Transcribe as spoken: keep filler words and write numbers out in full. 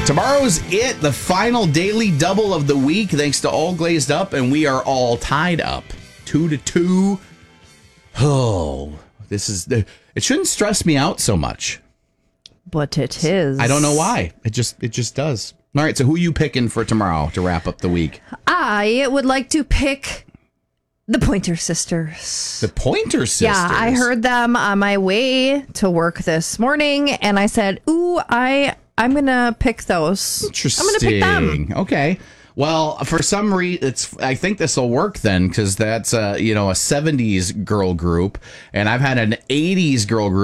Tomorrow's it, the final daily double of the week, thanks to All Glazed Up, and we are all tied up. Two to two. Oh, this is... It shouldn't stress me out so much. But it is. I don't know why. It just it just does. All right, so who are you picking for tomorrow to wrap up the week? I would like to pick the Pointer Sisters. The Pointer Sisters? Yeah, I heard them on my way to work this morning, and I said, ooh, I, I'm going to pick those. Interesting. I'm going to pick them. Okay. Well, for some reason, it's. I think this will work then, because that's a, you know, a seventies girl group, and I've had an eighties girl group